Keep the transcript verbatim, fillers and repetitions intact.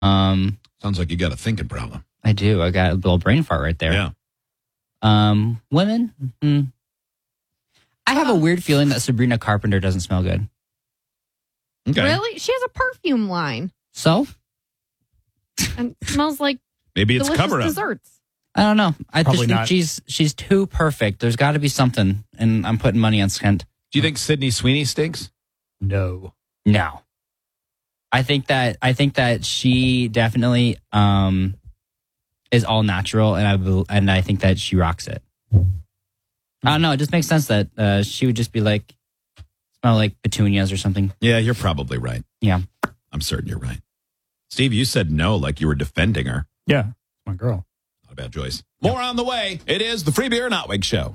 Um, Sounds like you got a thinking problem. I do. I got a little brain fart right there. Yeah. Um, women. Mm, I have a weird feeling that Sabrina Carpenter doesn't smell good. Okay. Really? She has a perfume line So and smells like Maybe it's delicious cover up. desserts. I don't know. I Probably just think not. she's she's too perfect. There's got to be something, and I'm putting money on Skent. Do you think Sydney Sweeney stinks? No. No, I think that I think that she definitely um is all natural, and I bel- and I think that she rocks it. I don't know. It just makes sense that uh, she would just be like smell like petunias or something. Yeah, you're probably right. Yeah. I'm certain you're right. Steve, you said no like you were defending her. Yeah. My girl. Not about Joyce. More on the way. It is the Free Beer and Hot Wig Show.